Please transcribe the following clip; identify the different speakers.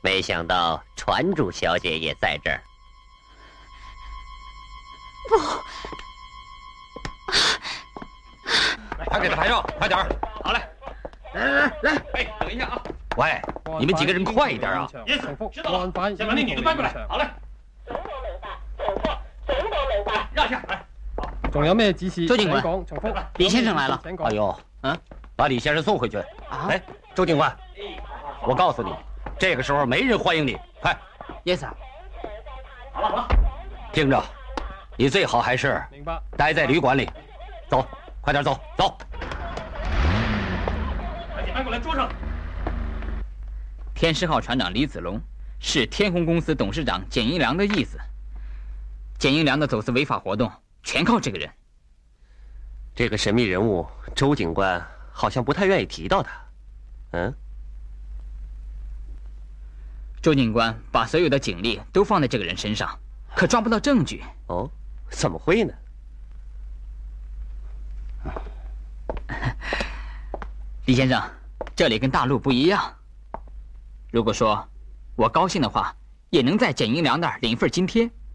Speaker 1: 没想到船主小姐也在这儿。
Speaker 2: 不，
Speaker 3: 快给他拍照，快点儿！
Speaker 4: 好嘞，
Speaker 3: 来，
Speaker 4: 哎，等一下啊！
Speaker 3: 喂，你们几个人快一点啊！
Speaker 4: 知道了，先把那女的搬过来。好嘞。让下，来。
Speaker 5: 仲有咩指示？
Speaker 6: 周警官
Speaker 5: 重复。
Speaker 6: 李先生来了。
Speaker 3: 哎呦，把李先生送回去。哎，周警官，我告诉你，这个时候没人欢迎你，快
Speaker 6: ，Yes sir。
Speaker 4: 好了好了，
Speaker 3: 听着，你最好还是
Speaker 5: 明白，
Speaker 3: 待在旅馆里。走，快点走，走。
Speaker 4: 把你搬过来桌上。
Speaker 6: 天狮号船长李子龙是天虹公司董事长简英良的义子。简英良的走私违法活动全靠这个人。
Speaker 1: 这个神秘人物周警官好像不太愿意提到他。嗯。
Speaker 6: 周警官把所有的警力都放在这个人身上，可抓不到证据。
Speaker 1: 哦，怎么会呢？
Speaker 6: 李先生，这里跟大陆不一样。如果说我高兴的话，也能在简英良那儿领一份津贴。